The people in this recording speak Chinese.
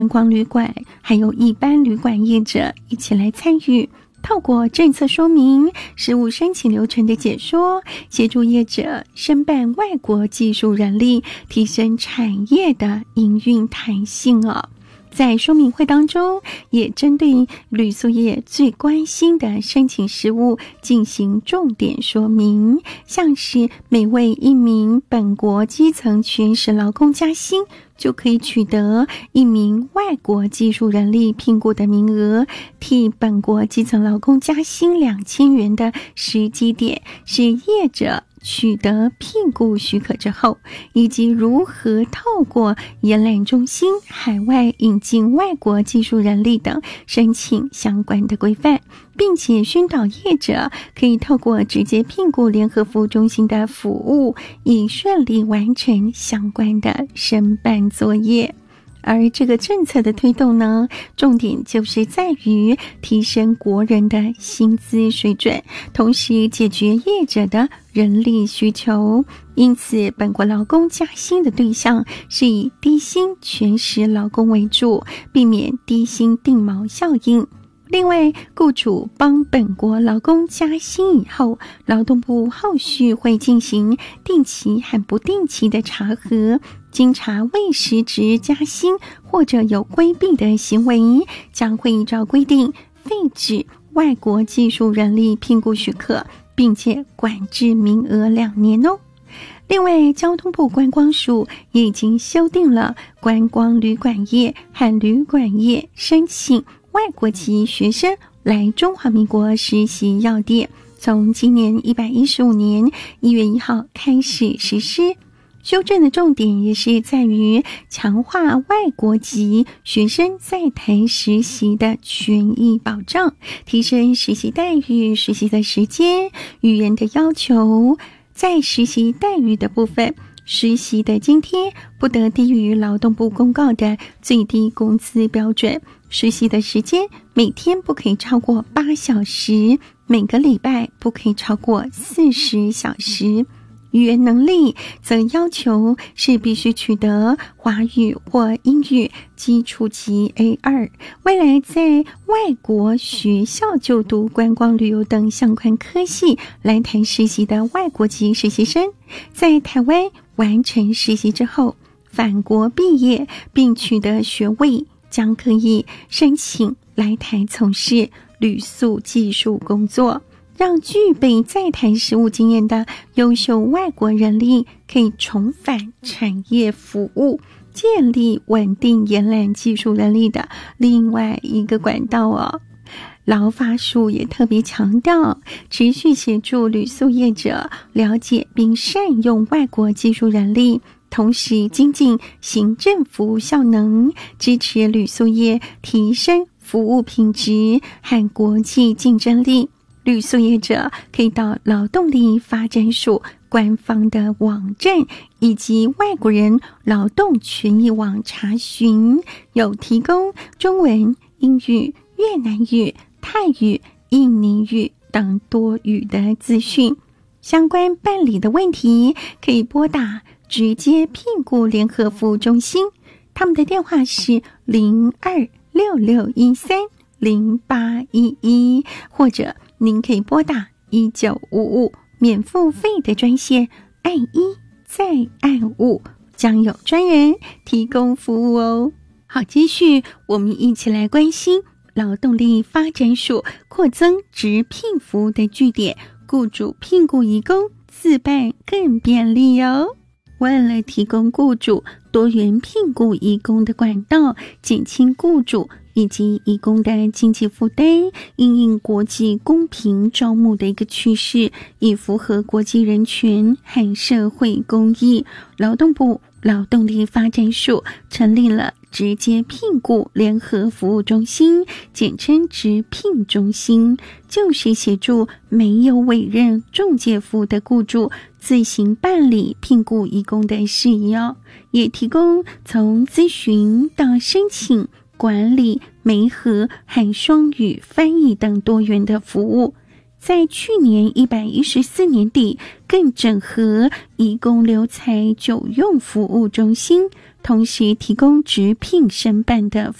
观光旅馆还有一般旅馆业者一起来参与，透过政策说明、实务申请流程的解说，协助业者申办外国技术人力，提升产业的营运弹性哦。在说明会当中，也针对旅宿业最关心的申请实务进行重点说明，像是每为一名本国基层全时劳工加薪，就可以取得一名外国技术人力聘雇的名额，替本国基层劳工加薪2000元的时机点是业者取得聘雇许可之后，以及如何透过延揽中心海外引进外国技术人力等申请相关的规范，并且宣导业者可以透过直接聘雇联合服务中心的服务，以顺利完成相关的申办作业。而这个政策的推动呢，重点就是在于提升国人的薪资水准，同时解决业者的人力需求。因此，本国劳工加薪的对象是以低薪全时劳工为主，避免低薪定锚效应。另外，雇主帮本国劳工加薪以后，劳动部后续会进行定期和不定期的查核，经查未实质加薪或者有规避的行为，将会依照规定废止外国技术人力聘雇许可，并且管制名额2年哦。另外，交通部观光署也已经修订了观光旅馆业和旅馆业申请外国籍学生来中华民国实习要点，从今年115年1月1号开始实施。修正的重点也是在于强化外国籍学生在台实习的权益保障，提升实习待遇、实习的时间、语言的要求。在实习待遇的部分，实习的津贴不得低于劳动部公告的最低工资标准，实习的时间每天不可以超过8小时，每个礼拜不可以超过40小时。语言能力则要求是必须取得华语或英语基础级 A2， 未来在外国学校就读观光旅游等相关科系来台实习的外国籍实习生，在台湾完成实习之后返国毕业并取得学位，将可以申请来台从事旅宿技术工作，让具备在台实务经验的优秀外国人力可以重返产业服务，建立稳定延揽技术人力的另外一个管道哦。劳发署也特别强调，持续协助旅宿业者了解并善用外国技术人力，同时精进行政服务效能，支持旅宿业提升服务品质和国际竞争力。旅宿业者可以到劳动力发展署官方的网站以及外国人劳动权益网查询，有提供中文、英语、越南语、泰语、印尼语等多语的资讯。相关办理的问题可以拨打直接聘雇联合服务中心，他们的电话是0266130811，或者您可以拨打1955免付费的专线，按一再按5，将有专人提供服务哦。好，继续我们一起来关心劳动力发展署扩增职聘服务的据点，雇主聘雇移工自办更便利哦。为了提供雇主多元聘雇移工的管道，减轻雇主以及移工的经济负担，因应国际公平招募的一个趋势，以符合国际人权和社会公益，劳动部劳动力发展署成立了直接聘雇联合服务中心，简称直聘中心，就是协助没有委任仲介服务的雇主自行办理聘雇移工的事宜哦，也提供从咨询到申请、管理、媒合和双语翻译等多元的服务。在去年114年底，更整合移工留才9用服务中心， 同时提供直聘申办的